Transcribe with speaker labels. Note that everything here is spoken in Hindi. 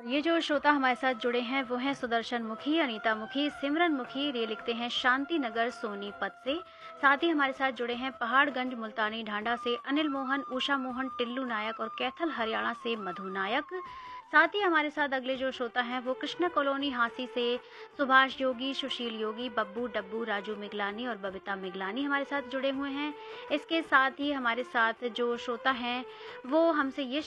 Speaker 1: ये जो श्रोता हमारे साथ जुड़े हैं वो हैं सुदर्शन मुखी, अनीता मुखी, सिमरन मुखी। ये लिखते हैं शांति नगर सोनीपत से। साथ ही हमारे साथ जुड़े हैं पहाड़गंज मुल्तानी ढांढा से अनिल मोहन, उषा मोहन, टिल्लू नायक और कैथल हरियाणा से मधु नायक। साथ ही हमारे साथ अगले जो श्रोता हैं वो कृष्णा कॉलोनी हांसी से सुभाष योगी, सुशील योगी, बब्बू डब्बू, राजू मिगलानी और बबीता मिगलानी हमारे साथ जुड़े हुए हैं। इसके साथ ही हमारे साथ जो श्रोता हैं वो हमसे ये